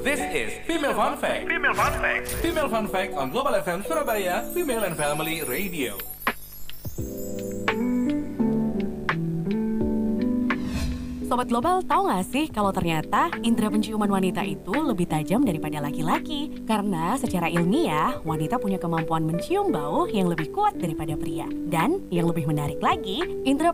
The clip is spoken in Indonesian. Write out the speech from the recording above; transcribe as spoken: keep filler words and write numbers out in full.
This is Female Fun Fact. Female Fun Fact. Female Fun Fact on Global F M Surabaya, Female and Family Radio. Sobat Global, tahu nggak sih kalau ternyata indera penciuman wanita itu lebih tajam daripada laki-laki? Karena secara ilmiah, wanita punya kemampuan mencium bau yang lebih kuat daripada pria. Dan yang lebih menarik lagi, indera